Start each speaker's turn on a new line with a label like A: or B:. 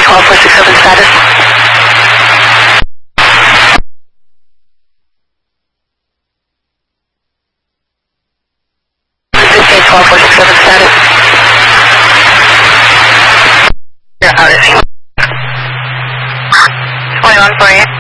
A: 12467 status. Zipgate 12467 status. You're out of 21 for you.